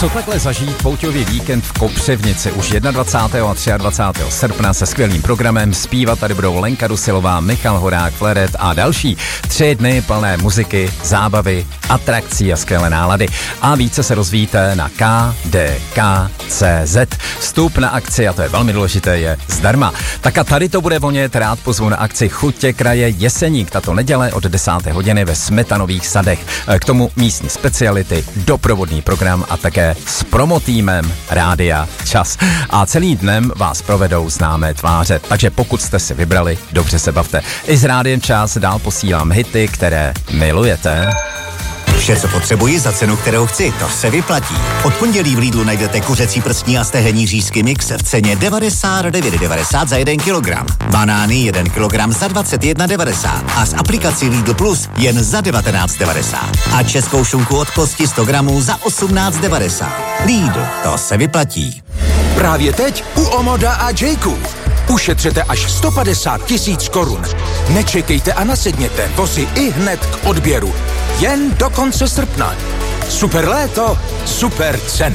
Co takhle zažít pouťový víkend v Kopřivnici už 21. a 23. srpna se skvělým programem. Zpívat tady budou Lenka Dusilová, Michal Horák, Fleret a další. 3 dny plné muziky, zábavy, atrakcí a skvělé nálady. A více se rozvíjíte na KDK.cz. Vstup na akci, a to je velmi důležité, je zdarma. Tak a tady to bude vonět, rád pozvu na akci Chutě kraje Jeseník tato neděle od 10. hodiny ve Smetanových sadech. K tomu místní speciality, doprovodný program a také s promotýmem Rádia Čas. A celý dnem vás provedou známé tváře, takže pokud jste si vybrali, dobře se bavte. I s Rádiem Čas dál posílám hity, které milujete. Vše, co potřebuji za cenu, kterou chci, to se vyplatí. Od pondělí v Lidlu najdete kuřecí prstní a stehenní řízky mix v ceně 99,90 za 1 kilogram. Banány 1 kilogram za 21,90 a s aplikací Lidl Plus jen za 19,90. A českou šunku od kosti 100 gramů za 18,90. Lidl, to se vyplatí. Právě teď u Omoda a Jayku. Ušetřete až 150 000 korun. Nečekejte a nasedněte, vozy i hned k odběru. Jen do konce srpna. Super léto, super ceny.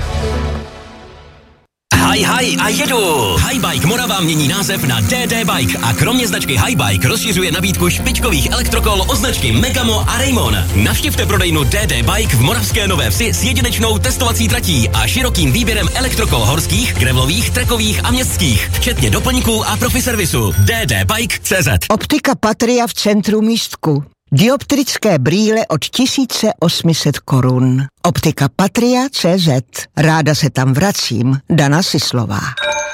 Haj a jedu! Hibike Morava mění název na DD Bike a kromě značky Hibike rozšiřuje nabídku špičkových elektrokol od značky Megamo a Raymon. Navštivte prodejnu DD Bike v Moravské Nové Vsi s jedinečnou testovací tratí a širokým výběrem elektrokol horských, gravelových, trekových a městských, včetně doplňků a profi servisu. ddbike.cz. Optika Patria v centru Místku. Dioptrické brýle od 1800 korun. Optika Patria.cz. Ráda se tam vracím. Dana Sislová.